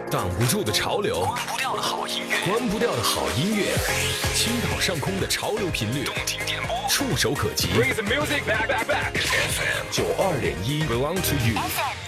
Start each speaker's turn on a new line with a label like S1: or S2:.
S1: 挡不住的潮流，
S2: 关不掉的好音乐，
S1: 关不掉的好音乐，青岛上空的潮流频率，
S2: 动听电波，
S1: 触手可及。
S2: Bring the music back.
S1: FM 92.1 belong to you。